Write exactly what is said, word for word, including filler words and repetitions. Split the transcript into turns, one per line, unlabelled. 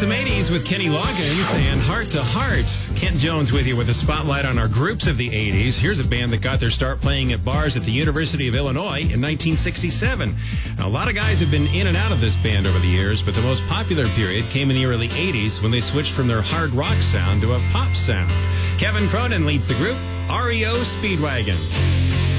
some eighties with Kenny Loggins and Heart to Heart. Kent Jones with you with a spotlight on our groups of the eighties. Here's a band that got their start playing at bars at the University of Illinois in nineteen sixty-seven. Now, a lot of guys have been in and out of this band over the years, but the most popular period came in the early eighties when they switched from their hard rock sound to a pop sound. Kevin Cronin leads the group, R E O Speedwagon.